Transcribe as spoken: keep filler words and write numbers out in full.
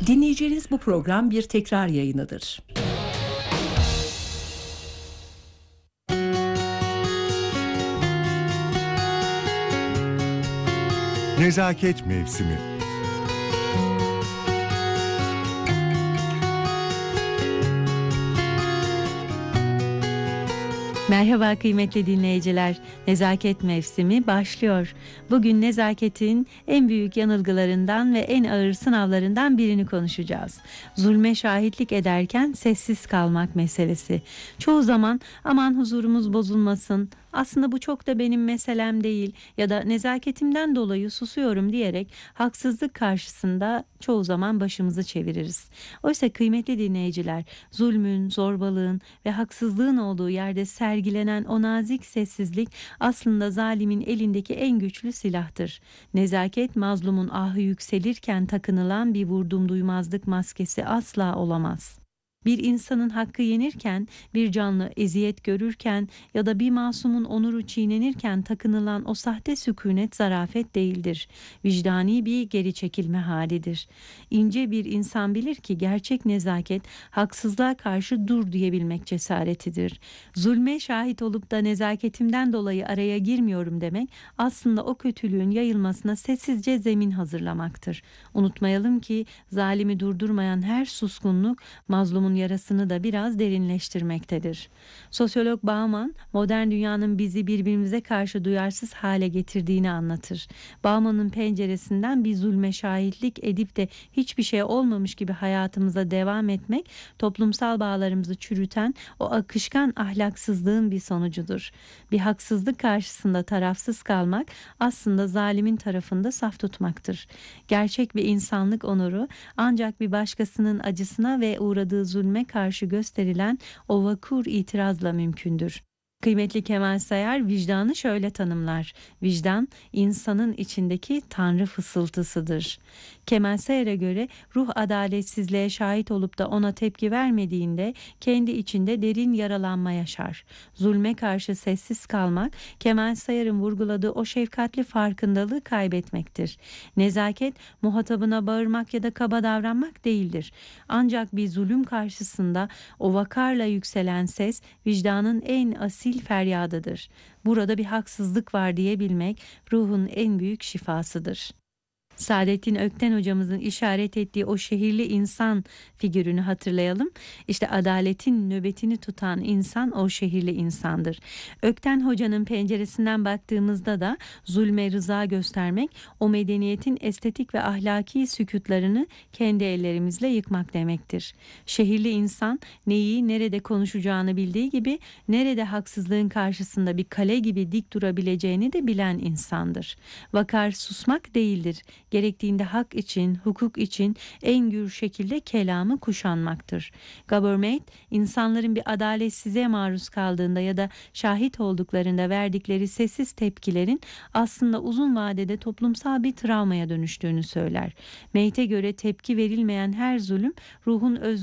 Dinleyeceğiniz bu program bir tekrar yayınıdır. Nezaket Mevsimi. Merhaba kıymetli dinleyiciler. Nezaket mevsimi başlıyor. Bugün nezaketin en büyük yanılgılarından ve en ağır sınavlarından birini konuşacağız. Zulme şahitlik ederken sessiz kalmak meselesi. Çoğu zaman aman huzurumuz bozulmasın, aslında bu çok da benim meselem değil ya da nezaketimden dolayı susuyorum diyerek haksızlık karşısında çoğu zaman başımızı çeviririz. Oysa kıymetli dinleyiciler, zulmün, zorbalığın ve haksızlığın olduğu yerde sergilenen o nazik sessizlik aslında zalimin elindeki en güçlü silahtır. Nezaket, mazlumun ahı yükselirken takınılan bir vurdum duymazlık maskesi asla olamaz. Bir insanın hakkı yenirken, bir canlı eziyet görürken ya da bir masumun onuru çiğnenirken takınılan o sahte sükunet zarafet değildir. Vicdani bir geri çekilme halidir. İnce bir insan bilir ki gerçek nezaket haksızlığa karşı dur diyebilmek cesaretidir. Zulme şahit olup da nezaketimden dolayı araya girmiyorum demek aslında o kötülüğün yayılmasına sessizce zemin hazırlamaktır. Unutmayalım ki zalimi durdurmayan her suskunluk mazlumun yarasını da biraz derinleştirmektedir. Sosyolog Bauman, modern dünyanın bizi birbirimize karşı duyarsız hale getirdiğini anlatır. Bauman'ın penceresinden bir zulme şahitlik edip de hiçbir şey olmamış gibi hayatımıza devam etmek, toplumsal bağlarımızı çürüten o akışkan ahlaksızlığın bir sonucudur. Bir haksızlık karşısında tarafsız kalmak aslında zalimin tarafında saf tutmaktır. Gerçek bir insanlık onuru ancak bir başkasının acısına ve uğradığı zulme karşı gösterilen o vakur itirazla mümkündür. Kıymetli Kemal Sayar vicdanı şöyle tanımlar. Vicdan insanın içindeki tanrı fısıltısıdır. Kemal Sayar'a göre ruh adaletsizliğe şahit olup da ona tepki vermediğinde kendi içinde derin yaralanma yaşar. Zulme karşı sessiz kalmak Kemal Sayar'ın vurguladığı o şefkatli farkındalığı kaybetmektir. Nezaket muhatabına bağırmak ya da kaba davranmak değildir. Ancak bir zulüm karşısında o vakarla yükselen ses vicdanın en asil feryadıdır. Burada bir haksızlık var diyebilmek ruhun en büyük şifasıdır. Saadettin Ökten hocamızın işaret ettiği o şehirli insan figürünü hatırlayalım. İşte adaletin nöbetini tutan insan o şehirli insandır. Ökten hocanın penceresinden baktığımızda da zulme rıza göstermek, o medeniyetin estetik ve ahlaki sükûtlarını kendi ellerimizle yıkmak demektir. Şehirli insan neyi nerede konuşacağını bildiği gibi nerede haksızlığın karşısında bir kale gibi dik durabileceğini de bilen insandır. Vakar susmak değildir. Gerektiğinde hak için, hukuk için en gür şekilde kelamı kuşanmaktır. Government, insanların bir adaletsizliğe maruz kaldığında ya da şahit olduklarında verdikleri sessiz tepkilerin aslında uzun vadede toplumsal bir travmaya dönüştüğünü söyler. Meit'e göre tepki verilmeyen her zulüm ruhun öz